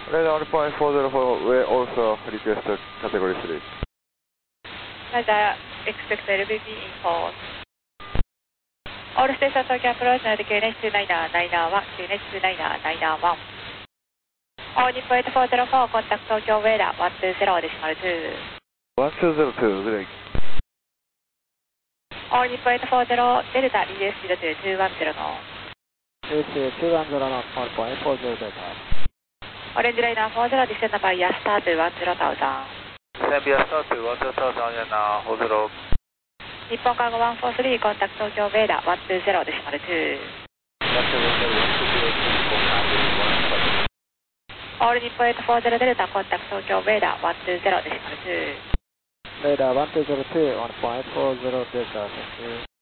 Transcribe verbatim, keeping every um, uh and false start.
Radar one point four zero four will also request category three. Radar expect L B B info. All station Tokyo approach at Q N H two nine nine one, Q N H two nine nine one. All Nippon eight four zero four, contact Tokyo radar one two zero decimal two. one two zero two, break. All Nippon eight four zero, Delta E S zero two two one zeroの。 E S two one zeroのone point eight four zero データ。 Orange Liner four zero, descend by Yasta to one zero thousand. Descend by Yasta to one zero thousand, Yana four zero. Nippon Cargo one four three, contact Tokyo radar one two zero decimal two. All Nippon eight four zero Delta, contact Tokyo radar one two zero decimal two. Radar one two zero two, one point eight four zero データ。